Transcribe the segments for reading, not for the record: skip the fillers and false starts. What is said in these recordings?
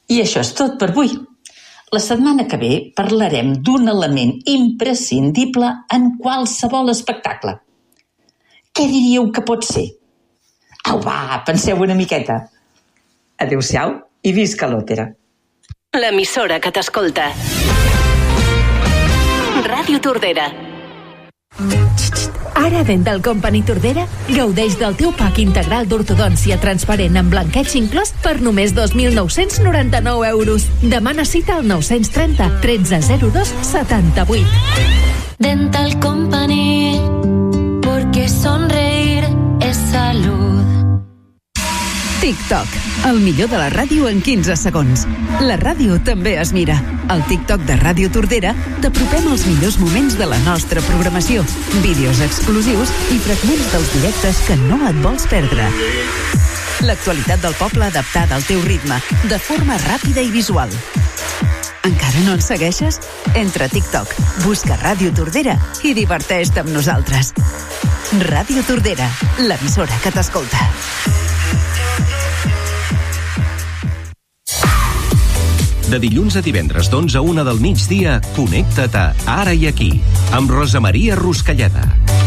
I això és tot per avui. La setmana que ve parlarem d'un element imprescindible en qualsevol espectacle. Què diríeu que pot ser? Au, va, penseu una miqueta. Adéu-siau i visca l'òpera. L'emissora que t'escolta. Ràdio Tordera. Ara Dental Company Tordera gaudeix del teu pack integral d'ortodòncia transparent amb blanqueig inclòs per només 2.999 euros. Demana cita al 930 1302 78. Dental Company, porque sonreír es salud. TikTok, el millor de la ràdio en 15 segons. La ràdio també es mira. Al TikTok de Ràdio Tordera t'apropem els millors moments de la nostra programació, vídeos exclusius i fragments dels directes que no et vols perdre. L'actualitat del poble adaptada al teu ritme, de forma ràpida i visual. Encara no ens segueixes? Entra a TikTok, busca Ràdio Tordera i diverteix-te amb nosaltres. Ràdio Tordera, l'emissora que t'escolta. De dilluns a divendres d'11 a 1 del migdia, connecta't a Ara i Aquí, amb Rosa Maria Ruscalleda.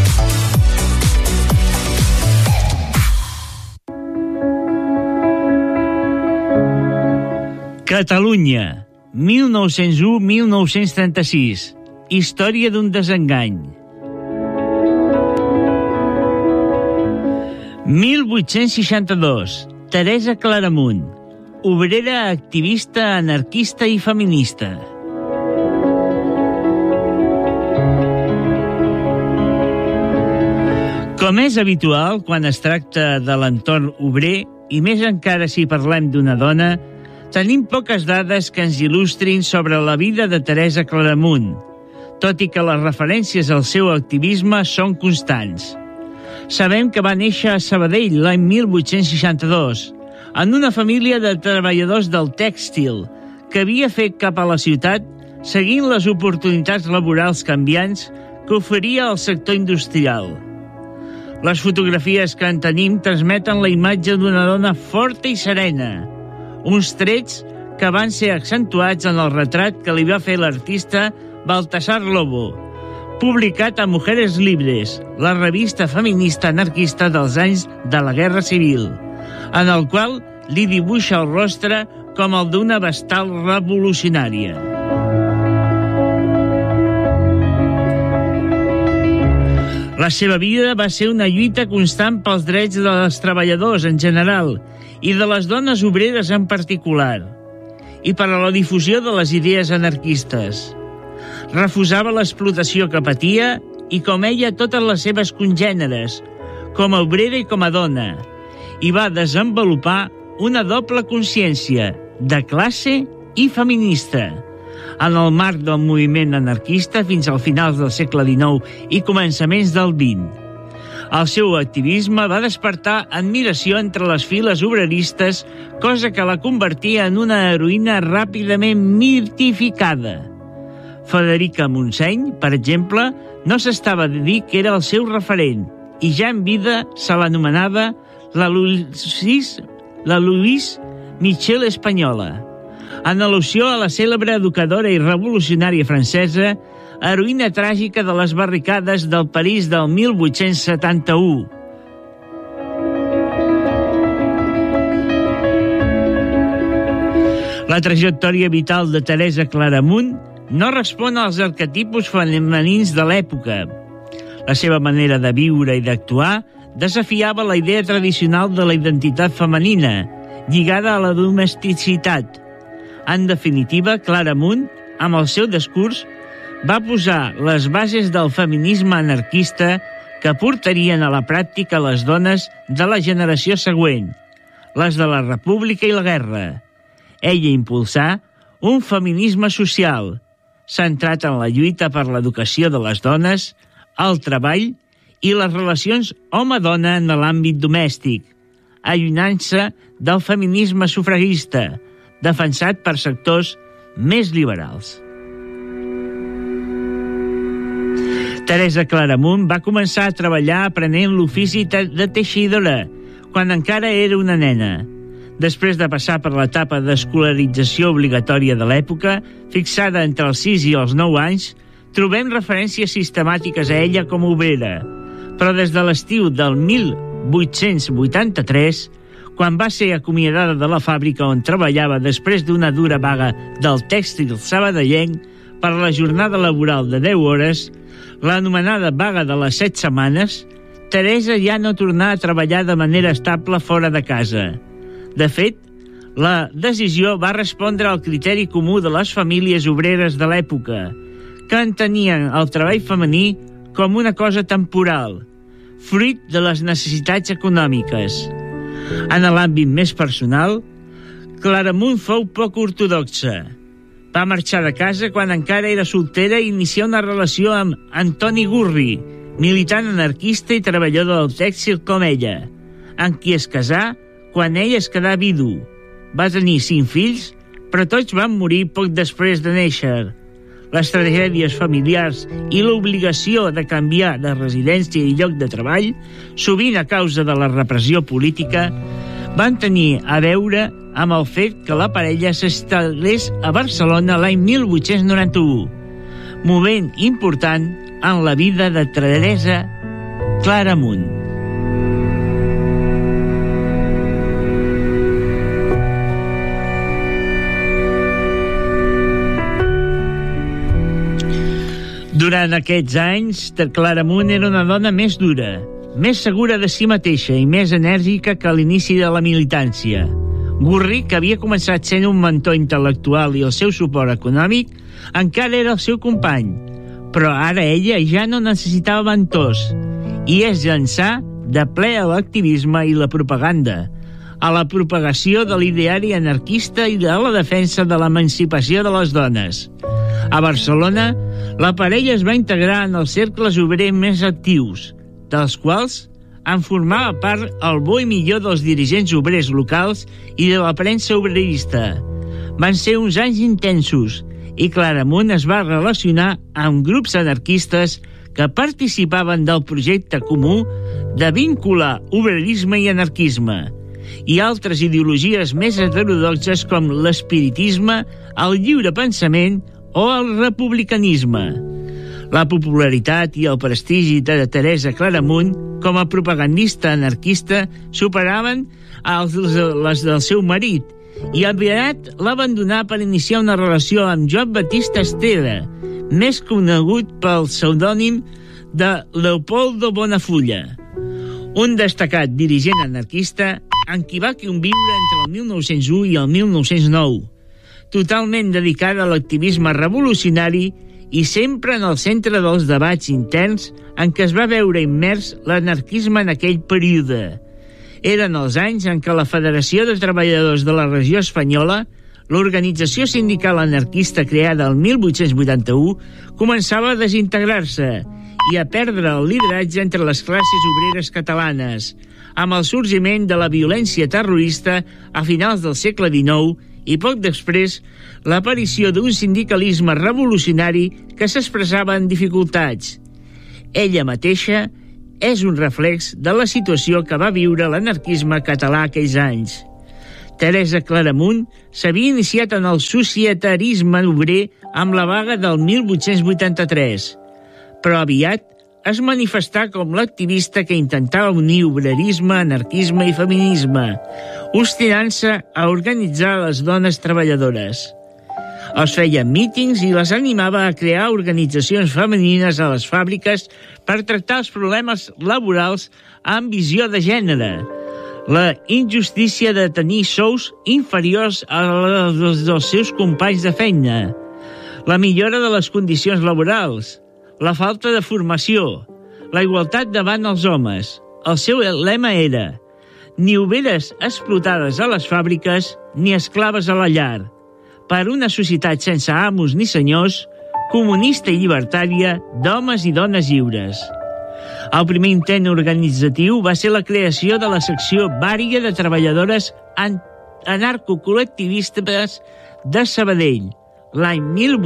Catalunya, 1901-1936. Història d'un desengany. 1862. Teresa Claramunt, obrera, activista, anarquista i feminista. Com és habitual quan es tracta de l'entorn obrer, i més encara si parlem d'una dona, tenim poques dades que ens il·lustrin sobre la vida de Teresa Claramunt, tot i que les referències al seu activisme són constants. Sabem que va néixer a Sabadell l'any 1862, en una família de treballadors del tèxtil que havia fet cap a la ciutat seguint les oportunitats laborals canviants que oferia el sector industrial. Les fotografies que en tenim transmeten la imatge d'una dona forta i serena, uns trets que van ser accentuats en el retrat que li va fer l'artista Baltasar Lobo, publicat a Mujeres Libres, la revista feminista anarquista dels anys de la Guerra Civil, en el qual li dibuixa el rostre com el d'una vestal revolucionària. La seva vida va ser una lluita constant pels drets dels treballadors en general i de les dones obreres en particular, i per a la difusió de les idees anarquistes. Refusava l'explotació que patia i, com ella, totes les seves congèneres, com a obrera i com a dona, i va desenvolupar una doble consciència de classe i feminista. En el marc del moviment anarquista fins al finals del segle XIX i començaments del XX. El seu activisme va despertar admiració entre les files obreristes, cosa que la convertia en una heroïna ràpidament mitificada. Federica Montseny, per exemple, no s'estava de dir que era el seu referent, i ja en vida se l'anomenava la Louise Michel espanyola, en al·lusió a la cèlebre educadora i revolucionària francesa, heroïna tràgica de les barricades del París del 1871. La trajectòria vital de Teresa Claramunt no respon als arquetipus femenins de l'època. La seva manera de viure i d'actuar desafiava la idea tradicional de la identitat femenina, lligada a la domesticitat. En definitiva, Claramunt, amb el seu discurs, va posar les bases del feminisme anarquista que portarien a la pràctica les dones de la generació següent, les de la República i la Guerra. Ella impulsà un feminisme social, centrat en la lluita per l'educació de les dones, el treball i les relacions home-dona en l'àmbit domèstic, allunyant-se del feminisme sufragista, defensat per sectors més liberals. Teresa Claramunt va començar a treballar aprenent l'ofici de teixidora quan encara era una nena. Després de passar per l'etapa d'escolarització obligatòria de l'època, fixada entre els 6 i els 9 anys, trobem referències sistemàtiques a ella com a obrera. Però des de l'estiu del 1883, quan va ser acomiadada de la fàbrica on treballava després d'una dura vaga del tèxtil sabadellenc per la jornada laboral de 10 hores, l'anomenada vaga de les 7 setmanes, Teresa ja no tornà a treballar de manera estable fora de casa. De fet, la decisió va respondre al criteri comú de les famílies obreres de l'època, que entenien el treball femení com una cosa temporal, fruit de les necessitats econòmiques. En l'àmbit més personal, Claramunt fou poc ortodoxa. Va marxar de casa quan encara era soltera i iniciar una relació amb Antoni Gurri, militant anarquista i treballador del tèxtil com ella, amb qui es casà quan ell es quedà vidu. Va tenir 5 fills, però tots van morir poc després de néixer. Les tragèdies familiars i l'obligació de canviar de residència i lloc de treball, sovint a causa de la repressió política, van tenir a veure amb el fet que la parella s'instal·lés a Barcelona l'any 1891, moment important en la vida de Teresa Claramunt. Durant aquests anys, Claramunt era una dona més dura, més segura de si mateixa i més enèrgica que a l'inici de la militància. Gurri, que havia començat sent un mentor intel·lectual i el seu suport econòmic, encara era el seu company, però ara ella ja no necessitava mentors i es llançà de ple a l'activisme i la propaganda, a la propagació de l'ideari anarquista i a la defensa de l'emancipació de les dones. A Barcelona, la parella es va integrar en els cercles obrers més actius, dels quals en formava part el bo i millor dels dirigents obrers locals i de la premsa obrerista. Van ser uns anys intensos i Claramunt es va relacionar amb grups anarquistes que participaven del projecte comú de vincular obrerisme i anarquisme i altres ideologies més heterodoxes com l'espiritisme, el lliure pensament o el republicanisme. La popularitat i el prestigi de Teresa Claramunt com a propagandista anarquista superaven les del seu marit i aviat l'abandonà per iniciar una relació amb Joan Batista Esteve, més conegut pel pseudònim de Leopoldo Bonafulla, un destacat dirigent anarquista en qui va conviure entre el 1901 i el 1909, totalment dedicada a l'activisme revolucionari i sempre en el centre dels debats interns en què es va veure immers l'anarquisme en aquell període. Eren els anys en què la Federació de Treballadors de la Regió Espanyola, l'organització sindical anarquista creada el 1881, començava a desintegrar-se i a perdre el lideratge entre les classes obreres catalanes, amb el sorgiment de la violència terrorista a finals del segle XIX i poc després l'aparició d'un sindicalisme revolucionari que s'expressava en dificultats. Ella mateixa és un reflex de la situació que va viure l'anarquisme català aquells anys. Teresa Claramunt s'havia iniciat en el societarisme obrer amb la vaga del 1883, però aviat es manifestà com l'activista que intentava unir obrerisme, anarquisme i feminisme, obstinant-se a organitzar les dones treballadores. Els feia mítings i les animava a crear organitzacions femenines a les fàbriques per tractar els problemes laborals amb visió de gènere, la injustícia de tenir sous inferiors als dels seus companys de feina, la millora de les condicions laborals, la falta de formació, la igualtat davant els homes. El seu lema era ni obreres explotades a les fàbriques ni esclaves a la llar, per una societat sense amos ni senyors, comunista i llibertària d'homes i dones lliures. El primer intent organitzatiu va ser la creació de la secció Bària de Treballadores Anarcocol·lectivistes de Sabadell, l'any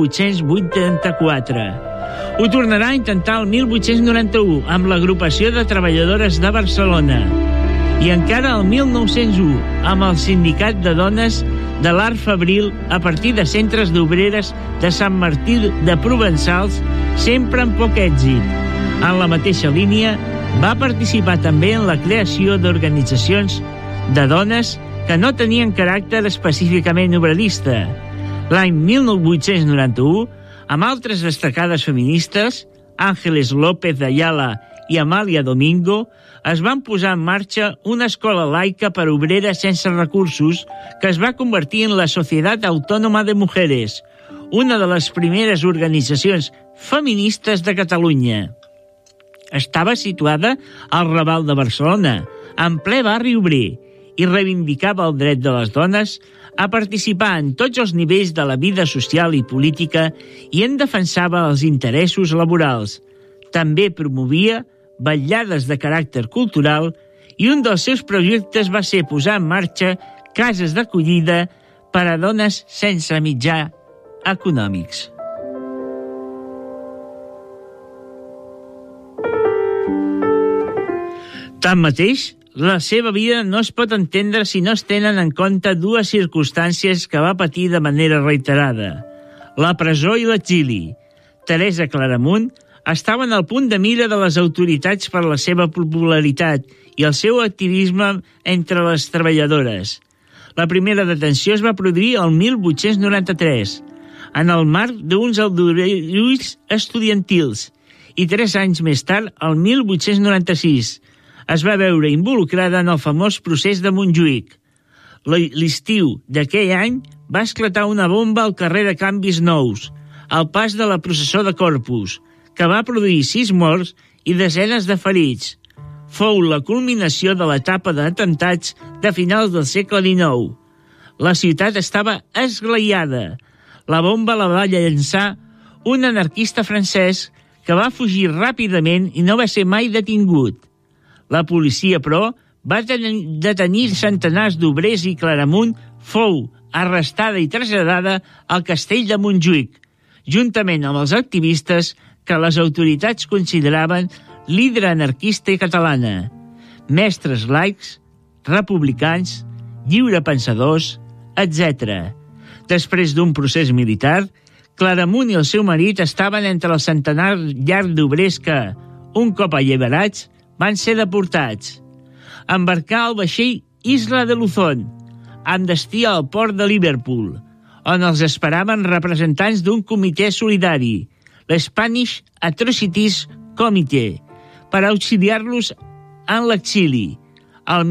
1884. Ho tornarà a intentar el 1891 amb l'Agrupació de Treballadores de Barcelona I encara el 1901, amb el Sindicat de Dones de l'Art Fabril, a partir de centres d'obreres de Sant Martí de Provençals, sempre amb poc èxit. En la mateixa línia, va participar també en la creació d'organitzacions de dones que no tenien caràcter específicament obrerista. L'any 1891, amb altres destacades feministes, Ángeles López de Ayala i Amàlia Domingo, es van posar en marxa una escola laica per obreres sense recursos que es va convertir en la Societat Autònoma de Mujeres, una de les primeres organitzacions feministes de Catalunya. Estava situada al Raval de Barcelona, en ple barri obrer, i reivindicava el dret de les dones a participar en tots els nivells de la vida social i política i en defensava els interessos laborals. També promovia vetllades de caràcter cultural i un dels seus projectes va ser posar en marxa cases d'acollida per a dones sense mitjà econòmics. Tanmateix, la seva vida no es pot entendre si no es tenen en compte dues circumstàncies que va patir de manera reiterada: la presó i l'exili. Teresa Claramunt estava en el punt de mira de les autoritats per la seva popularitat i el seu activisme entre les treballadores. La primera detenció es va produir el 1893, en el marc d'uns aldarulls estudiantils, i 3 anys més tard, el 1896, es va veure involucrada en el famós procés de Montjuïc. L'estiu d'aquell any va esclatar una bomba al carrer de Canvis Nous, al pas de la processó de Corpus, que va produir 6 morts i desenes de ferits. Fou la culminació de l'etapa d'atemptats de finals del segle XIX. La ciutat estava esglaiada. La bomba la va llançar un anarquista francès que va fugir ràpidament i no va ser mai detingut. La policia, però, va detenir centenars d'obrers i Claramunt fou arrestada i traslladada al castell de Montjuïc, juntament amb els activistes que les autoritats consideraven líder anarquista i catalana, mestres laics, republicans, lliurepensadors, etc. Després d'un procés militar, Claramunt i el seu marit estaven entre el centenar llarg d'obrers que, un cop alliberats, van ser deportats. Embarcar al vaixell Isla de Luzón, amb destí al port de Liverpool, on els esperaven representants d'un comitè solidari, l'Spanish Atrocities Committee, per auxiliar-los en l'exili. El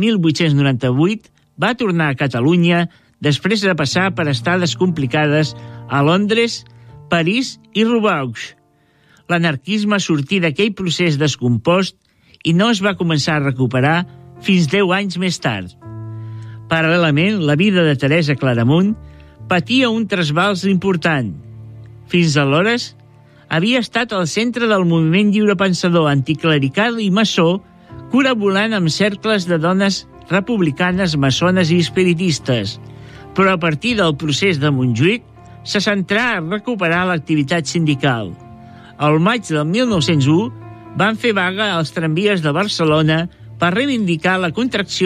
1898 va tornar a Catalunya després de passar per estades complicades a Londres, París i Roubaix. L'anarquisme sortí d'aquell procés descompost i no es va començar a recuperar fins 10 anys més tard. Paral·lelament, la vida de Teresa Claramunt patia un trasbals important. Fins aleshores, havia estat al centre del moviment lliurepensador anticlerical i maçó, col·laborant amb cercles de dones republicanes, maçones i espiritistes, però a partir del procés de Montjuïc se centrà a recuperar l'activitat sindical. Al maig del 1901 van fer vaga als tramvies de Barcelona per reivindicar la contractació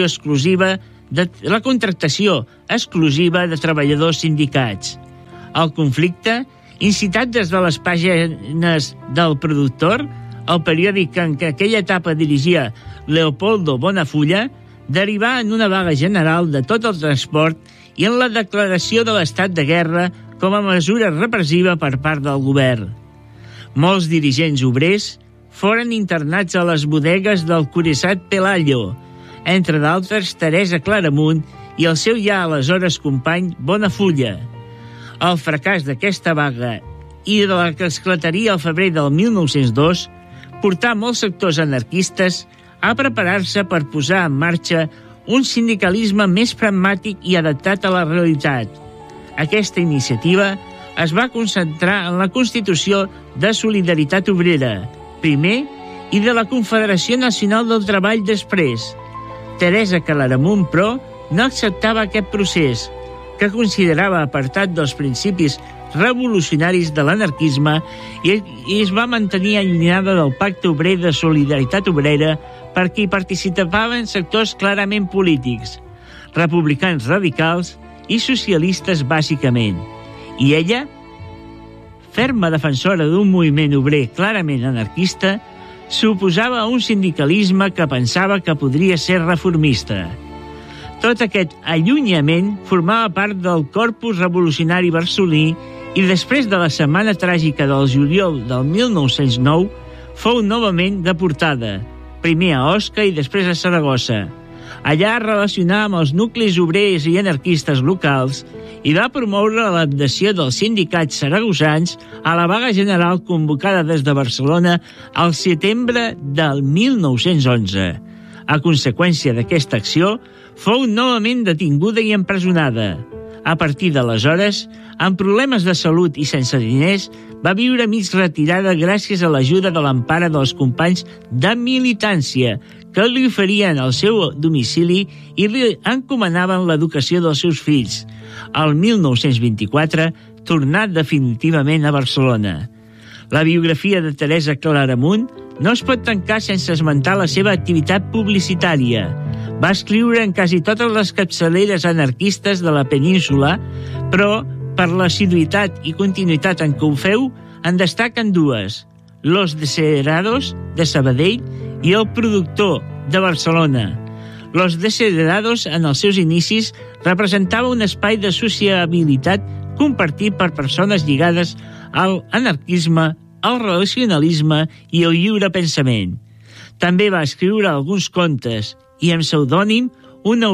exclusiva de treballadors sindicats. El conflicte, incitat des de les pàgines del Productor, el periòdic en què aquella etapa dirigia Leopoldo Bonafulla, derivà en una vaga general de tot el transport i en la declaració de l'estat de guerra com a mesura repressiva per part del govern. Molts dirigents obrers foren internats a les bodegues del Curiosat Pelayo, entre d'altres Teresa Claramunt i el seu ja aleshores company Bonafulla. El fracàs d'aquesta vaga i de la que esclataria al febrer del 1902 portà molts sectors anarquistes a preparar-se per posar en marxa un sindicalisme més pragmàtic i adaptat a la realitat. Aquesta iniciativa es va concentrar en la constitució de Solidaritat Obrera, primer, i de la Confederació Nacional del Treball després. Teresa Claramunt, però, no acceptava aquest procés, que considerava apartat dels principis revolucionaris de l'anarquisme i es va mantenir allunyada del Pacte Obrer de Solidaritat Obrera perquè hi participaven sectors clarament polítics, republicans radicals i socialistes bàsicament. I ella, ferma defensora d'un moviment obrer clarament anarquista, s'oposava a un sindicalisme que pensava que podria ser reformista. Tot aquest allunyament formava part del corpus revolucionari barceloní i després de la setmana tràgica del juliol del 1909 fou novament deportada, primer a Osca i després a Saragossa. Allà es relacionà amb els nuclis obrers i anarquistes locals i va promoure l'adhesió dels sindicats saragossans a la vaga general convocada des de Barcelona al setembre del 1911. A conseqüència d'aquesta acció, fou novament detinguda i empresonada. A partir d'aleshores, amb problemes de salut i sense diners, va viure mig retirada gràcies a l'ajuda de l'empara dels companys de militància que li oferien el seu domicili i li encomanaven l'educació dels seus fills. El 1924 tornà definitivament a Barcelona. La biografia de Teresa Claramunt no es pot tancar sense esmentar la seva activitat publicitària. Va escriure en quasi totes les capçaleres anarquistes de la península, però per l'assiduïtat i continuïtat en què ho feu, en destaquen dues: Los Desheredados, de Sabadell, i El Productor, de Barcelona. Los Desheredados, en els seus inicis, representava un espai de sociabilitat compartit per persones lligades al anarquisme, al relacionalisme i al lliure pensament. També va escriure alguns contes i, amb pseudònim, una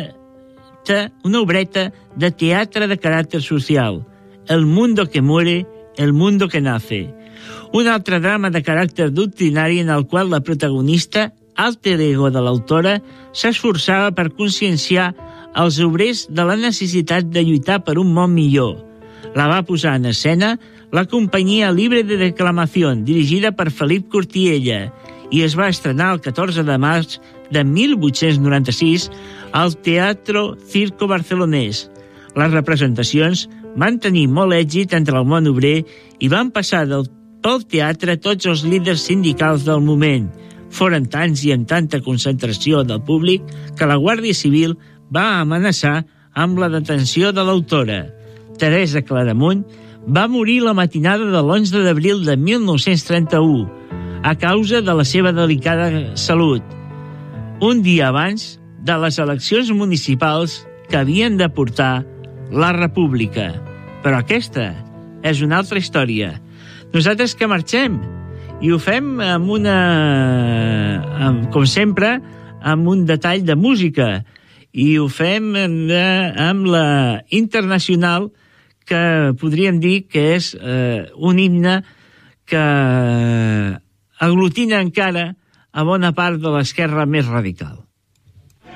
obreta de teatre de caràcter social, El mundo que muere, el mundo que nace. Un altre drama de caràcter doctrinari en el qual la protagonista, alter ego de l'autora, s'esforçava per conscienciar els obrers de la necessitat de lluitar per un món millor. La va posar en escena la Companyia Libre de Declamación, dirigida per Felip Cortiella, i es va estrenar el 14 de març de 1896 al Teatro Circo Barcelonès. Les representacions van tenir molt èxit entre el món obrer i van passar pel teatre tots els líders sindicals del moment. Foren tants i amb tanta concentració del públic que la Guàrdia Civil va amenaçar amb la detenció de l'autora. Teresa Claramunt va morir la matinada de l'11 d'abril de 1931 a causa de la seva delicada salut, un dia abans de les eleccions municipals que havien de portar la República. Però aquesta és una altra història. Nosaltres que marxem i ho fem com sempre, amb un detall de música, i ho fem amb la Internacional, que podríem dir que és un himne que aglutina encara a bona part de l'esquerra més radical.